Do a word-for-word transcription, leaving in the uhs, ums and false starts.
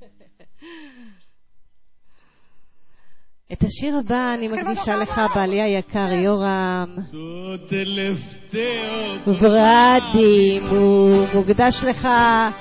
את השיר הבא אני מקדישה לך, בעלי היקר יורם וברדים, הוא מוקדש לך